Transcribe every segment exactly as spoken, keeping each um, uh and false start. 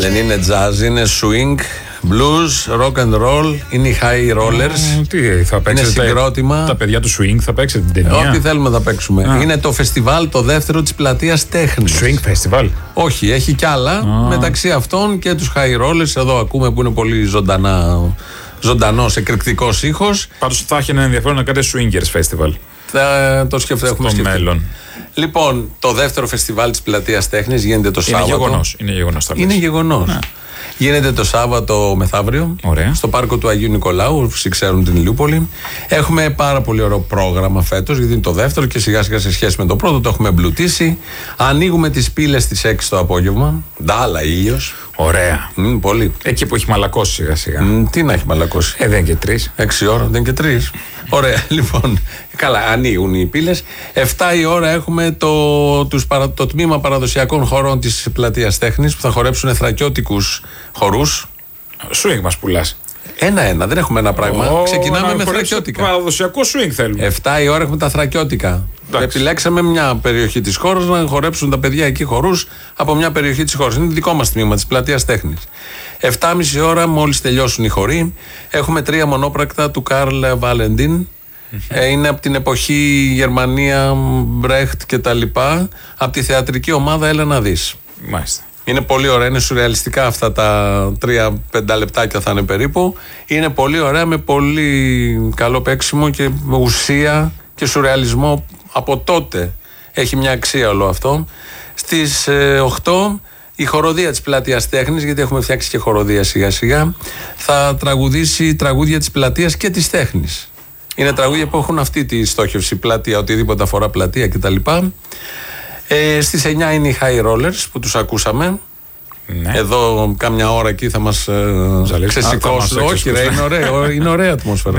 Δεν είναι jazz, είναι swing, blues, rock and roll, είναι οι high rollers. Mm, τι θα παίξετε? Είναι συγκρότημα. Τα, τα παιδιά του swing θα παίξετε την ταινία? Ό,τι θέλουμε θα παίξουμε. Ah. Είναι το φεστιβάλ το δεύτερο της Πλατείας Τέχνης. Swing festival. Όχι, έχει κι άλλα. Ah. Μεταξύ αυτών και τους high rollers. Εδώ ακούμε που είναι πολύ ζωντανά, ζωντανός, εκρηκτικός ήχος. Πάντως θα έχει ένα ενδιαφέρον να κάνετε swingers festival. Θα το σκεφτούμε στο μέλλον. Λοιπόν, το δεύτερο φεστιβάλ της Πλατείας Τέχνης γίνεται το είναι Σάββατο. Γεγονός, είναι γεγονός. Είναι γεγονός. Ναι. Γίνεται το Σάββατο μεθαύριο. Ωραία. Στο πάρκο του Αγίου Νικολάου. Όσοι ξέρουν την Ηλιούπολη. Έχουμε πάρα πολύ ωραίο πρόγραμμα φέτος, γιατί είναι το δεύτερο και σιγά σιγά σε σχέση με το πρώτο το έχουμε εμπλουτίσει. Ανοίγουμε τις πύλες στις έξι το απόγευμα. Ντάλα, ήλιος. Ωραία. Mm, πολύ. Εκεί που έχει μαλακώσει σιγά σιγά. Mm, τι να έχει μαλακώσει. Ε, δεν είναι και τρεις. Έξι ώρα, δεν είναι και τρεις. Ωραία, λοιπόν. Καλά, ανοίγουν οι πύλες. Εφτά η ώρα έχουμε το, τους, το τμήμα παραδοσιακών χορών της Πλατείας Τέχνης που θα χορέψουν θρακιώτικους χορούς. Swing μας πουλάς. Ένα-ένα, δεν έχουμε ένα πράγμα. Oh, Ξεκινάμε με θρακιώτικα. Παραδοσιακό swing θέλουμε. Εφτά η ώρα έχουμε τα θρακιώτικα. Εντάξει. Επιλέξαμε μια περιοχή της χώρας να χορέψουν τα παιδιά εκεί χορούς από μια περιοχή της χώρας. Είναι δικό μας τμήμα της Πλατείας Τέχνης. Εφτά και μισή ώρα, μόλις τελειώσουν οι χοροί, έχουμε τρία μονόπρακτα του Καρλ Βαλεντίν. Mm-hmm. Είναι από την εποχή Γερμανία, Μπρέχτ και τα λοιπά. Από τη θεατρική ομάδα Έλα να δεις. Μάλιστα. Είναι πολύ ωραία, είναι σουρεαλιστικά αυτά τα τρία πέντε λεπτάκια θα είναι περίπου. Είναι πολύ ωραία με πολύ καλό παίξιμο και με ουσία και σουρεαλισμό από τότε. Έχει μια αξία όλο αυτό. Στις ε, οκτώ η χοροδία της Πλατείας Τέχνης, γιατί έχουμε φτιάξει και χοροδία σιγά σιγά, θα τραγουδήσει τραγούδια της Πλατείας και της Τέχνης. Είναι τραγούδια που έχουν αυτή τη στόχευση, πλατεία, οτιδήποτε αφορά πλατεία κτλ. Ε, στις εννιά είναι οι high rollers που τους ακούσαμε. Ναι. Εδώ κάμια ώρα εκεί θα μας ε, ξεσηκώσουν. Όχι ρε, είναι ωραία, είναι ωραία ατμόσφαιρα.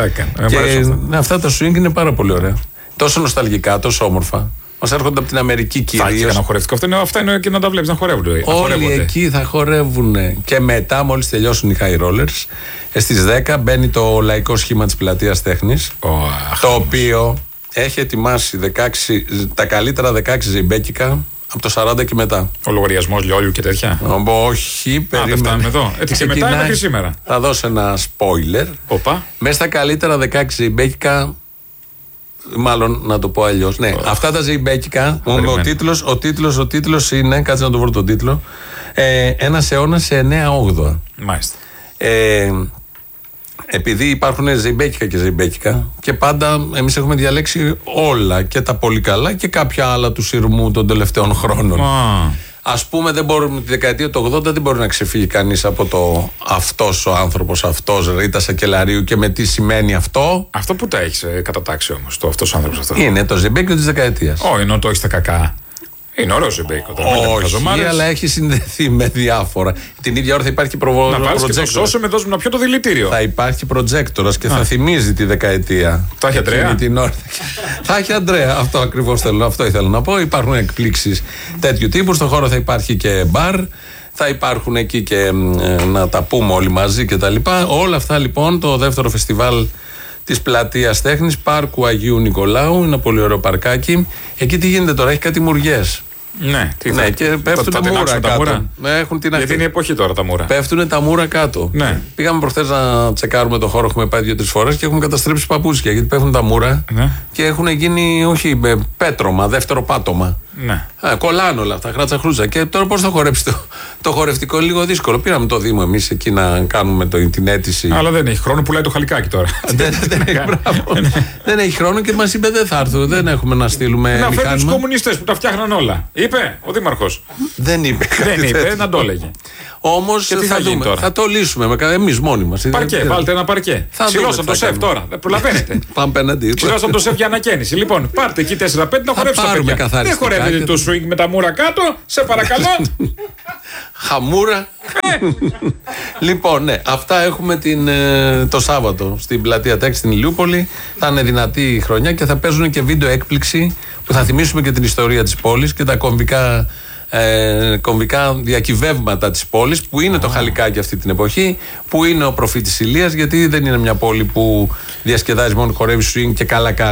Και ναι, αυτά τα swing είναι πάρα πολύ ωραία. Τόσο νοσταλγικά, τόσο όμορφα. Μας έρχονται από την Αμερική κυρίως. Θα έχει ένα χορευτικό. Αυτό είναι, αυτά είναι και να τα βλέπεις να χορεύουν. Όλοι εκεί θα χορεύουν. Και μετά, μόλις τελειώσουν οι high rollers, στις δέκα μπαίνει το λαϊκό σχήμα της Πλατείας Τέχνης. Oh, το οποίο έχει ετοιμάσει δεκαέξι, τα καλύτερα δεκαέξι ζεϊμπέκικα από το σαράντα και μετά. Ο λογαριασμός λιόλιου και τέτοια. Όχι, περίμενε. Α, δεν φτάνουμε εδώ. Έτσι και μετά μέχρι σήμερα. Θα δώσω ένα spoiler. Οπα. Μέσα στα καλύτερα δεκαέξι ζεϊμπέκικα. Μάλλον να το πω αλλιώς. Ναι, oh. αυτά τα ζεϊμπέκικα. Ο τίτλος, ο τίτλος, ο τίτλος είναι. Κάτσε να το βρω τον τίτλο. Ε, ένας αιώνας σε εννέα όγδοα. Μάλιστα. Ε, επειδή υπάρχουν ζεϊμπέκικα και ζεϊμπέκικα και πάντα εμείς έχουμε διαλέξει όλα και τα πολύ καλά και κάποια άλλα του σειρμού των τελευταίων χρόνων. Ah. Ας πούμε, δεν μπορούμε, τη δεκαετία του ογδόντα δεν μπορεί να ξεφύγει κανείς από το αυτός ο άνθρωπος, αυτός Ρίτα Σακελαρίου και με τι σημαίνει αυτό. Αυτό που τα έχεις ε, κατατάξει όμως, το αυτός ο άνθρωπος αυτό. Είναι το ζεϊμπέκιο της δεκαετίας. Όχι, ενώ το έχεις τα κακά. Είναι ωραίο ζεϊμπέκιο. Όχι, αλλά έχει συνδεθεί με διάφορα. Την ίδια ώρα θα υπάρχει προβολή. Να βάλεις και το σώσο με δώσουμε να πιω το δηλητήριο. Θα υπάρχει προτζέκτορας και Α. θα θυμίζει τη δεκαετία. Θα έχει Αντρέα. Θα έχει Αντρέα. Αυτό ακριβώς θέλω. Αυτό ήθελα να πω. Υπάρχουν εκπλήξεις τέτοιου τύπου. Στον χώρο θα υπάρχει και μπαρ. Θα υπάρχουν εκεί και ε, να τα πούμε όλοι μαζί κτλ. Όλα αυτά λοιπόν το δεύτερο φεστιβάλ της Πλατείας Τέχνης, πάρκου Αγίου Νικολάου. Είναι ένα πολύ ωραίο παρκάκι. Εκεί τι γίνεται τώρα, έχει κάτι μουριές. Ναι, τι ναι, και πέφτουν τα, τα μούρα κάτω. Μούρα. Ναι, έχουν την Γιατί είναι η εποχή τώρα τα μούρα. Πέφτουν τα μούρα κάτω. Ναι. Πήγαμε προχθές να τσεκάρουμε το χώρο, έχουμε πάει δύο-τρεις φορές και έχουμε καταστρέψει παπούτσια. Γιατί πέφτουν τα μούρα ναι. και έχουν γίνει, όχι, πέτρωμα, δεύτερο πάτωμα. Ναι. Α, κολλάνε όλα αυτά, χράτσα χρούτσα. Και τώρα πώς θα χορέψει το, το χορευτικό, είναι λίγο δύσκολο. Πήραμε το Δήμο εμείς εκεί να κάνουμε το, την αίτηση. Αλλά δεν έχει χρόνο, πουλάει το χαλικάκι τώρα. δεν, δεν, έχει, δεν έχει χρόνο και μας είπε δεν θα έρθω, δεν έχουμε να στείλουμε. Να φέρει τους κομμουνιστές που τα φτιάχναν όλα. Είπε ο Δήμαρχος. Δεν είπε. Δεν είπε, να το έλεγε. Όμως θα, θα, δούμε, τώρα. θα το λύσουμε εμείς μόνοι μας. Παρκέ, βάλτε ένα παρκέ. Ξυλώσαν το σεφ τώρα. Δεν προλαβαίνετε. Πάμε απέναντι. Ξυλώσαν το σεφ για ανακαίνιση. Λοιπόν, πάρτε εκεί τέσσερα πέντε να χορέψετε τα παιδιά. Δεν χορεύετε το swing με τα μούρα κάτω, σε παρακαλώ. Χαμούρα. Λοιπόν, ναι, αυτά έχουμε την, το Σάββατο στην Πλατεία Τέχνης στην Ηλιούπολη. Θα είναι δυνατή η χρονιά και θα παίζουν και βίντεο έκπληξη που θα θυμίσουμε και την ιστορία της πόλης και τα κομβικά. Ε, κομβικά διακυβεύματα της πόλης που είναι oh. το Χαλικάκι αυτή την εποχή, που είναι ο προφήτης Ηλίας, γιατί δεν είναι μια πόλη που διασκεδάζει μόνο, χορεύει swing και καλά κάνει.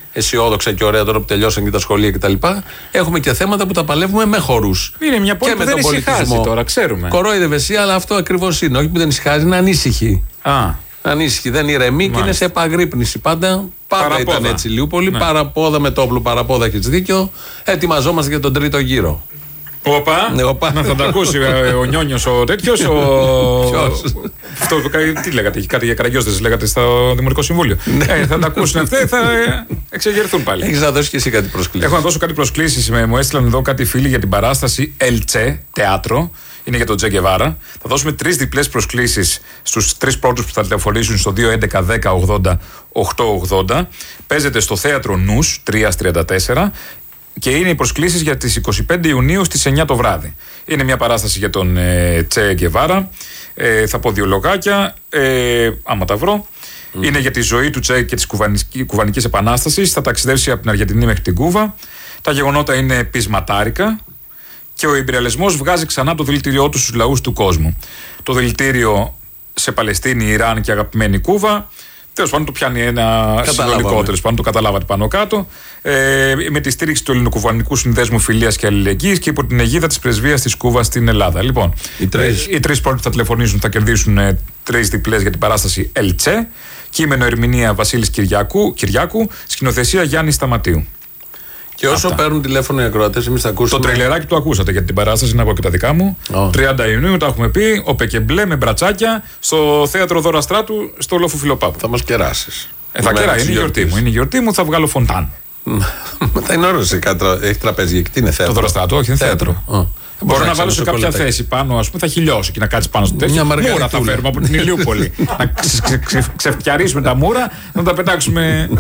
αισιόδοξα και ωραία τώρα που τελειώσαν και τα σχολεία κτλ. Έχουμε και θέματα που τα παλεύουμε με χορούς. Είναι μια πόλη που δεν ησυχάζει τώρα, ξέρουμε. Κορόιδευε εσύ, αλλά αυτό ακριβώς είναι. Όχι που δεν ησυχάζει, είναι ανήσυχη. Α. Ανήσυχη, δεν ηρεμεί και είναι σε επαγρύπνηση. Πάντα, πάντα ήταν έτσι Ηλιούπολη. Ναι. Παραπόδα με το όπλο, παραπόδα, έχεις δίκιο. Ετοιμαζόμαστε για τον τρίτο γύρο. Όπα, ναι, όπα. Να θα τα ακούσει ο Νιόνιος ο τέτοιος. Ο... Ποιος? Αυτό, τι λέγατε, κάτι για Καραγιώστες λέγατε στο Δημοτικό Συμβούλιο. ε, θα τα ακούσουν αυτοί, θα εξεγερθούν πάλι. Έχεις να δώσεις και εσύ κάτι προσκλήσεις? Έχω να δώσω κάτι προσκλήσεις. Μου έστειλαν εδώ κάτι φίλοι για την παράσταση Ελτσε, θέατρο. Είναι για τον Τζε Γκεβάρα. Θα δώσουμε τρεις διπλές προσκλήσεις στους τρεις πρώτους που θα τηλεφωνήσουν στο δύο έντεκα δέκα ογδόντα οκτακόσια ογδόντα. Παίζεται στο θέατρο Νους τρία τριάντα τέσσερα. Και είναι οι προσκλήσεις για τις είκοσι πέντε Ιουνίου στις εννιά το βράδυ. Είναι μια παράσταση για τον ε, Τσε Γκεβάρα. Ε, θα πω δύο λογάκια, ε, άμα τα βρω. Mm. Είναι για τη ζωή του Τσε και της κουβανικής επανάστασης. Θα ταξιδεύσει από την Αργεντινή μέχρι την Κούβα. Τα γεγονότα είναι πεισματάρικα. Και ο ιμπεριαλισμός βγάζει ξανά το δηλητήριό του στους λαούς του κόσμου. Το δηλητήριο σε Παλαιστίνη, Ιράν και αγαπημένη Κούβα. Τέλος πάντων, το πιάνει ένα συνολικό, τέλος πάντων, το καταλάβατε πάνω κάτω. Ε, με τη στήριξη του Ελληνοκουβανικού Συνδέσμου Φιλίας και Αλληλεγγύης και υπό την αιγίδα της Πρεσβείας της Κούβας στην Ελλάδα. Λοιπόν, οι τρεις, οι τρεις πρώτοι που θα τηλεφωνήσουν θα κερδίσουν ε, τρεις διπλές για την παράσταση Ελτσε. Κείμενο ερμηνεία Βασίλης Κυριάκου, Κυριάκου, σκηνοθεσία Γιάννη Σταματίου. Και όσο αυτά παίρνουν τηλέφωνο οι ακροατές, εμείς θα ακούσουμε. Το τρελεράκι το ακούσατε για την παράσταση, να πω και τα δικά μου. Oh. τριάντα Ιουνίου, τα έχουμε πει. Ο Πεκεμπλέ με μπρατσάκια στο θέατρο Δώρα Στράτου στο Λόφου Φιλοπάπου. Θα μας κεράσεις. Ε, θα κεράσει, είναι η γιορτή μου. Είναι η γιορτή μου, θα βγάλω φοντάν. Μετά είναι ωραίο. Έχει τραπέζι, τι είναι θέατρο? Το Δώρα Στράτου, όχι, είναι θέατρο. Oh. Μπορώ να βάλω σε κάποια θέση πάνω, α πούμε, θα χιλιώσει και να κάτσει πάνω στο τέτοιο. Μούρα θα φέρουμε από την Ηλιούπολη. Να ξεφτιαρίσουμε τα μούρα, να τα πετάξουμε.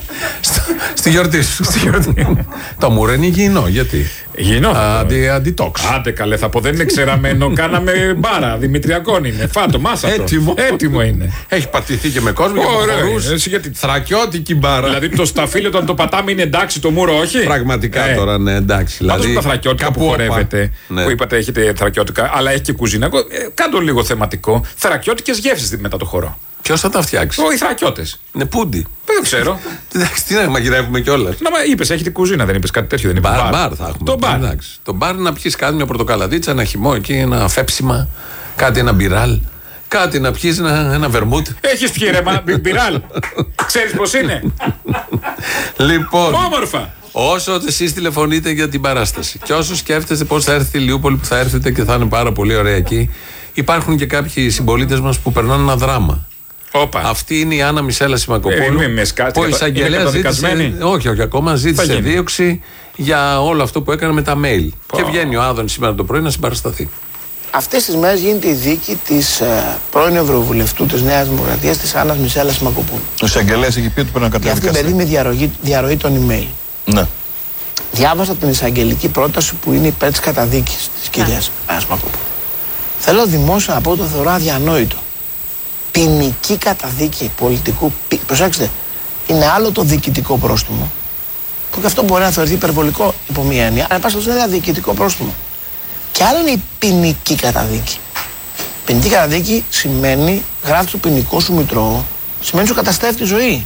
Στη γιορτή σου. Το μούρα είναι υγιεινό, γιατί? Υγιεινό. Αντιτόξ. Άντε καλέ, θα πω, δεν είναι ξεραμένο. Κάναμε μπάρα, Δημητριακόν είναι. Φάτο, μάσα. Έτοιμο. Έτοιμο είναι. Έχει πατηθεί και με κόσμο και θρακιώτικη μπάρα. Δηλαδή το σταφύλι όταν το πατάμε είναι εντάξει, το μούρο όχι. Πραγματικά τώρα ναι, εντάξει. Πάντως τα θρακιώτικα που χορεύετε, που είπατε έχετε θρακιώτικα, αλλά έχει και κουζίνα. Κάντο λίγο θεματικό. Θρακιώτικες γεύσεις μετά το χορό. Ποιος θα τα φτιάξει? Οι θρακιώτες. Είναι πούντι. Δεν ξέρω. Εντάξει, τι να μαγειρεύουμε κιόλας. Να μα είπες, έχετε κουζίνα, δεν είπες κάτι τέτοιο? Δεν είπες. Μπαρ, μπαρ θα έχουμε. Το μπαρ. Το μπαρ να πιεις κάτι, μια πορτοκαλαδίτσα, ένα χυμό εκεί, ένα φέψιμα, κάτι, ένα μπιράλ. Κάτι να πιεις, ένα, ένα βερμούτ. Έχεις πιει ρε μα, μπιράλ. Ξέρεις πώς είναι? Λοιπόν. Όμορφα. Όσο εσείς τηλεφωνείτε για την παράσταση και όσο σκέφτεστε πώς θα έρθει η Ηλιούπολη που θα έρθετε και θα είναι πάρα πολύ ωραία εκεί, υπάρχουν και κάποιοι συμπολίτες μας που περνάνε ένα δράμα. Όπα. Αυτή είναι η Άννα Μισέλα Σιμακοπούλου. Ε, με που η εισαγγελέα ζήτησε. Όχι, όχι, ακόμα ζήτησε δίωξη για όλο αυτό που έκανε με τα mail. Oh. Και βγαίνει ο Άδωνης σήμερα το πρωί να συμπαρασταθεί. Αυτές τις μέρες γίνεται η δίκη της ε, πρώην Ευρωβουλευτού της Νέας Δημοκρατίας, της Άννας Μισέλα Σιμακοπούλου. Ο εισαγγελέας έχει πει ότι πρέπει να κατέβει. Για αυτήν την περίπτωση με διαρροή, διαρροή των email. Ναι. Διάβασα την εισαγγελική πρόταση που είναι υπέρ της καταδίκης της κυρίας Άννας Σιμακοπούλου. Θέλω δημόσια να πω ότι το θεωρώ αδιανόητο. Ποινική καταδίκη πολιτικού. Προσέξτε, είναι άλλο το διοικητικό πρόστιμο, που και αυτό μπορεί να θεωρηθεί υπερβολικό υπό μία έννοια, αλλά πάση είναι ένα διοικητικό πρόστιμο. Και άλλο είναι η ποινική καταδίκη. Ποινική καταδίκη σημαίνει, γράφει το ποινικό σου μητρό, σημαίνει σου καταστρέφει τη ζωή.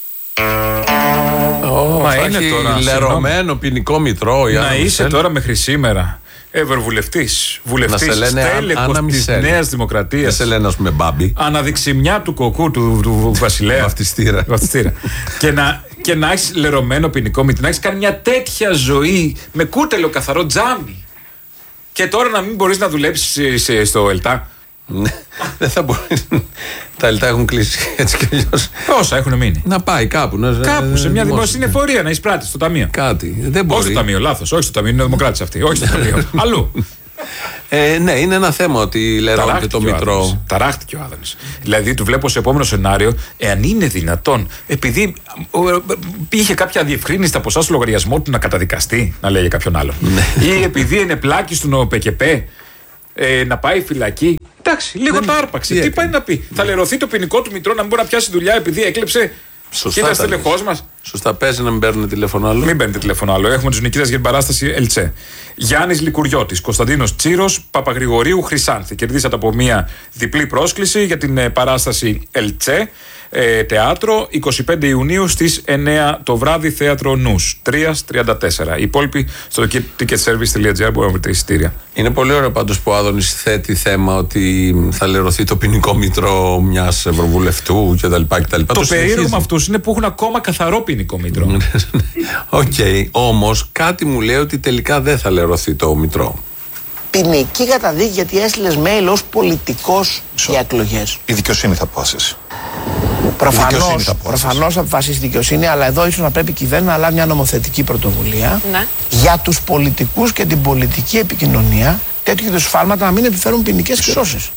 Oh, μα είναι τώρα λερωμένο ποινικό μητρό. Να είσαι τώρα μέχρι σήμερα ευρωβουλευτής, βουλευτής, στέλεχος της Νέας Δημοκρατίας. Δεν σε λένε, ας πούμε, μπάμπι. Αναδειξιμιά του κοκκού του, του βασιλέα. Βαφτιστήρα. και να, και να έχεις λερωμένο ποινικό μητρό, να έχεις κάνει μια τέτοια ζωή με κούτελο καθαρό τζάμι. Και τώρα να μην μπορείς να δουλέψεις στο ΕΛΤΑ. Δεν θα μπορεί. Τα ΕΛΤΑ έχουν κλείσει έτσι κι αλλιώς. Όσα έχουν μείνει. Να πάει κάπου. Να... Κάπου σε μια δημόσια συνεφορία να εισπράττει στο ταμείο. Κάτι. Δεν μπορεί. Όχι στο ταμείο, λάθος. Όχι στο ταμείο, είναι δημοκράτης αυτή. Όχι στο ταμείο. Αλλού. Ε, ναι, είναι ένα θέμα ότι λερώνεται το μητρό. Ταράχτηκε ο Άδωνης. Δηλαδή, του βλέπω σε επόμενο σενάριο, εάν είναι δυνατόν, επειδή είχε κάποια διευκρίνηση στα ποσά στο λογαριασμό του να καταδικαστεί, να λέει για κάποιον άλλον. Ή επειδή είναι πλάκη του ΠΚΠ, ε, να πάει φυλακή. Εντάξει, λίγο το άρπαξε. Τι, τι πάει να πει? Θα λερωθεί το ποινικό του μητρό να μην μπορεί να πιάσει δουλειά επειδή έκλεψε. Σωστά. Και ήταν στελεχός μας. Σωστά, παίζει να μην παίρνουν τηλέφωνο άλλο. Μην παίρνετε τηλέφωνο άλλο. Έχουμε τους νικητές για την παράσταση Ελτσε. Γιάννης Λικουριώτης, Κωνσταντίνος Τσίρος, Παπαγρηγορίου Χρυσάνθη. Κερδίσατε από μία διπλή πρόσκληση για την παράσταση Ελτσε. Ε, теάτρο, εικοστή πέμπτη Ιουνίου στις εννιά το βράδυ, θέατρο Νους, τρία τριάντα τέσσερα. Οι υπόλοιποι στο ticketservice τελεία τζι άρ μπορούν να βρείτε εισιτήρια. Είναι πολύ ωραίο πάντως που ο Άδωνης θέτει θέμα ότι θα λερωθεί το ποινικό μήτρο μιας ευρωβουλευτού κτλ. Το, το περίεργο με αυτούς είναι που έχουν ακόμα καθαρό ποινικό μήτρο. Οκ, okay, όμως κάτι μου λέει ότι τελικά δεν θα λερωθεί το μητρό. Ποινική καταδίκη γιατί έστειλες mail ως πολιτικός για εκλογές. Η δικαιοσύνη θα αποφασίσει. Προφανώς, προφανώς θα αποφασίσει η δικαιοσύνη, αλλά εδώ ίσως να πρέπει η κυβέρνηση να λάβει μια νομοθετική πρωτοβουλία ναι. για τους πολιτικούς και την πολιτική επικοινωνία τέτοιου είδους σφάλματα να μην επιφέρουν ποινικές κυρώσεις.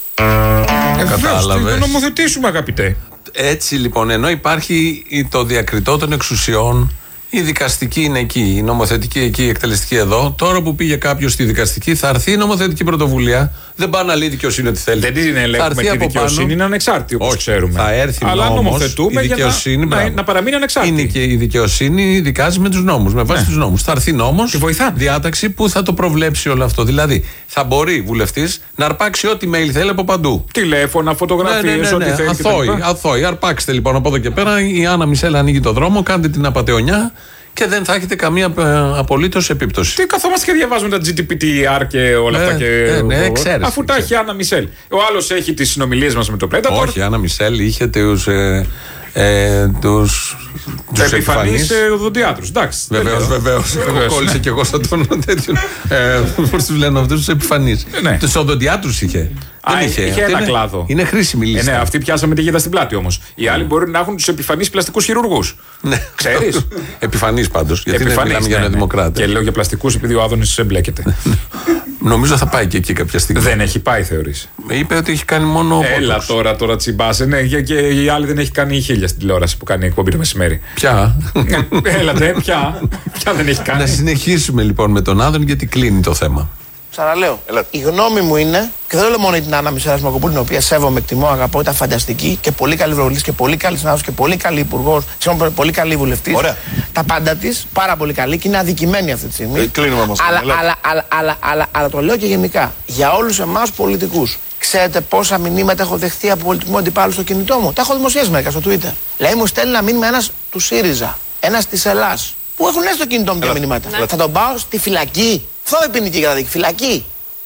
Ε, Κατάλαβες. Να νομοθετήσουμε, αγαπητέ. Έτσι λοιπόν, ενώ υπάρχει το διακριτό των εξουσιών, η δικαστική είναι εκεί, η νομοθετική εκεί, η εκτελεστική εδώ. Τώρα που πήγε κάποιο στη δικαστική, θα έρθει η νομοθετική πρωτοβουλία. Δεν πάει να λέει δικαιοσύνη ότι θέλει. Δεν την ελέγχουμε τη δικαιοσύνη, πάνω. Είναι ανεξάρτητη όπως ξέρουμε. Θα έρθει αλλά νόμος, νομοθετούμε η δικαιοσύνη, για να, να, να παραμείνει ανεξάρτητη. Είναι και η δικαιοσύνη δικάζει με τους νόμους, με βάση ναι. τους νόμους. Θα έρθει νόμος, διάταξη που θα το προβλέψει όλο αυτό. Δηλαδή, θα μπορεί βουλευτής να αρπάξει ό,τι mail θέλει από παντού. Τηλέφωνα, φωτογραφίες, ναι, ναι, ναι, ναι. ό,τι θέλει. Αθώοι, αθώοι. Αρπάξτε λοιπόν από εδώ και πέρα. Η Άννα Μισέλ ανοίγει το δρόμο, κάντε την απατεωνιά. Και δεν θα έχετε καμία απολύτως επίπτωση. Τι καθόμαστε και διαβάζουμε τα τζι τι πι τι αρ και όλα ναι, αυτά. Και... Ναι, ναι, ξέρεις, αφού τα έχει η Άννα Μισελ. Ο άλλος έχει τις συνομιλίες μας με το Πρέτατορ. Όχι, η Άννα Μισελ είχε τους. Ε, ε, τους επιφανείς οδοντιάτρους. Εντάξει. Βεβαίως, βεβαίως. Κόλλησε κι εγώ σαν τον τέτοιο. Πώς τους λένε αυτούς τους επιφανείς. Τους οδοντιάτρους είχε. Α, είχε, είχε ένα είναι, κλάδο. Είναι χρήσιμη λίστα. Ε, ναι, αυτοί πιάσαμε τη γίδα στην πλάτη όμως. Οι άλλοι μπορεί να έχουν τους επιφανείς πλαστικούς χειρουργούς. Ναι. Ξέρεις. Επιφανείς πάντως. Γιατί επιφανείς, μιλάμε ναι, για ναι. δημοκράτη. Και λέω για πλαστικούς επειδή ο Άδωνης εμπλέκεται. Νομίζω θα πάει και εκεί κάποια στιγμή. Δεν έχει πάει, θεωρείς. Είπε ότι έχει κάνει μόνο. Έλα botox. τώρα, τώρα τσιμπάσε. Ναι, και η άλλη δεν έχει κάνει χίλια στην τηλεόραση που κάνει εκπομπή το μεσημέρι. Ποια. Έλατε, ποια. Ποια δεν έχει κάνει. Να συνεχίσουμε λοιπόν με τον Άδωνη γιατί κλείνει το θέμα. Ξαναλέω, η γνώμη μου είναι, και δεν λέω μόνο για την Άννα Μισέλ Ασμακοπούλου, την οποία σέβομαι, εκτιμώ, αγαπώ, ήταν φανταστική και πολύ καλή ευρωβουλευτής και πολύ καλή συνάδελφος και πολύ καλή υπουργός, πολύ καλή βουλευτής. Ωραία. Τα πάντα της, πάρα πολύ καλή και είναι αδικημένη αυτή τη στιγμή. Ε, κλείνουμε όμως. Αλλά, αλλά, αλλά, αλλά, αλλά, αλλά, αλλά το λέω και γενικά. Για όλους εμάς πολιτικούς. Ξέρετε πόσα μηνύματα έχω δεχτεί από πολιτικού αντιπάλου στο κινητό μου? Τα έχω δημοσιεύσει μερικά στο Twitter. Λέει, μου στέλνει ένα μήνυμα ένας του ΣΥΡΙΖΑ, ένας της Ελλάς, που έχουν έρθει στο κινητό μου και μηνύματα. Ναι. Θα τον πάω στη φυλακή. Αυτό είναι ποινική καταδίκη. Φυλακή.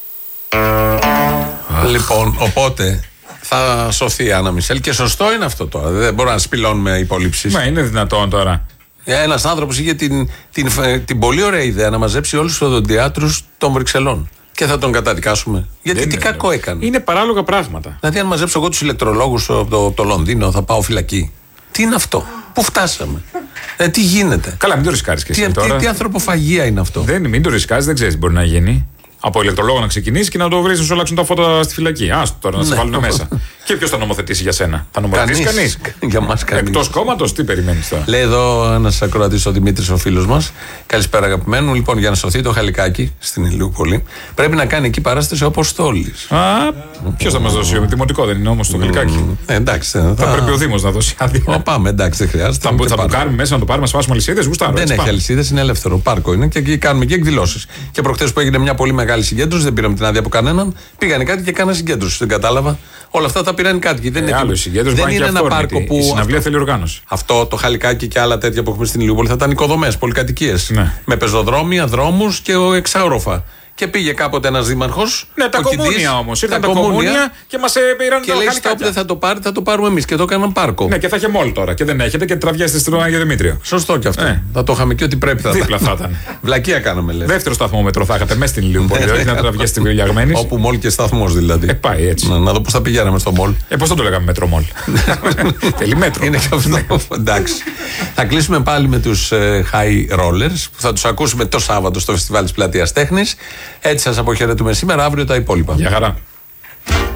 Λοιπόν, οπότε θα σωθεί η Άννα Μισελ και σωστό είναι αυτό τώρα. Δεν μπορούμε να σπηλώνουμε υπολείψεις. Μα είναι δυνατόν τώρα. Ένας άνθρωπος είχε την, την, την, την πολύ ωραία ιδέα να μαζέψει όλους τους οδοντιάτρους των Βρυξελών. Και θα τον καταδικάσουμε. Γιατί δεν τι είναι, κακό έκανε. Είναι παράλογα πράγματα. Δηλαδή, αν μαζέψω εγώ τους ηλεκτρολόγους από το, το Λονδίνο, θα πάω φυλακή. Τι είναι αυτό, πού φτάσαμε, ε, τι γίνεται. Καλά, μην το ρισκάρεις και εσύ τι, τώρα. Τι, τι ανθρωποφαγία είναι αυτό. Δεν, μην το ρισκάρεις, δεν ξέρεις τι μπορεί να γίνει. Από ηλεκτρολόγο να ξεκινήσει και να το βρει να σου αλλάξουν τα φώτα στη φυλακή. Άστο τώρα να σε βάλουν μέσα. Και ποιος θα νομοθετήσει για σένα? Θα νομοθετήσει κανείς? Για μας κανείς. Εκτός κόμματος, τι περιμένεις τώρα? Λέει εδώ ένας ακροατής, ο Δημήτρης, ο φίλος μας. Καλησπέρα, αγαπημένου. Λοιπόν, για να σωθεί το Χαλικάκι στην Ηλιούπολη, πρέπει να κάνει εκεί παράσταση ο Αποστόλης. Α, ποιος θα μας δώσει? Ο δημοτικό δεν είναι όμως το Χαλικάκι. Ε, εντάξει. Θα, θα πρέπει ο Δήμος να δώσει άδεια. Ω, πάμε, εντάξει, δεν χρειάζεται. Θα, θα το κάνουμε μέσα, να το πάρουμε, να σπάσουμε αλυσίδες. Γουστάρω. Δεν έχει αλυσίδες, είναι ελεύθερο. Πάρκο είναι και εκεί κάνουμε και εκδηλώσεις. Και προχτές που έγινε μια πολύ μεγάλη συγκέντρωση, δεν πήραμε την άδεια από κανέναν. Πήγανε κάτι και κάνανε συγκέντρωση. Δεν κατάλαβα. Όλα αυτά τα πήραν κάτι. Δεν, ε, είναι, άλλο συγκέντρωση, δεν είναι ένα πάρκο που. Η συναυλία θέλει οργάνωση. Αυτό το Χαλικάκι και άλλα τέτοια που έχουμε στην Ηλιούπολη θα ήταν οικοδομές, πολυκατοικίες. Ναι. Με πεζοδρόμια, δρόμους και εξάωροφα. Και πήγε κάποτε ένας δήμαρχος. Ναι, τα κομμούνια όμως. Ήρθαν τα, τα κομμούνια και μας πήραν και λέει: Stop, δεν θα το πάρει, θα το πάρουμε εμείς. Και το έκαναν πάρκο. Ναι, και θα είχε μόλ τώρα. Και δεν έχετε και τραβιέστε στην Αγία Δημήτρια. Σωστό και αυτό. Ναι. Θα το είχαμε και ότι πρέπει θα δίπλα θα ήταν. Βλακεία κάναμε, λέει. Δεύτερο σταθμόμετρο θα είχατε μέσα στην Ηλιούπολη. Όχι να τραβιέστε στην Βιλιαγμένη. Όπου μόλ και σταθμός δηλαδή. Ε, πάει έτσι. Να, να δω πώς θα πηγαίναμε στο μόλ. Ε, πώς θα το λέγαμε μέτρο μόλ. Θέλει μέτρο. Είναι και αυτό. Εντάξει. Θα κλείσουμε πάλι με τους high rollers που θα τους ακούσουμε το Σάββατο στο Φεστιβάλ της Πλατείας Τέχνης. Έτσι σας αποχαιρετούμε σήμερα, αύριο τα υπόλοιπα. Γεια χαρά.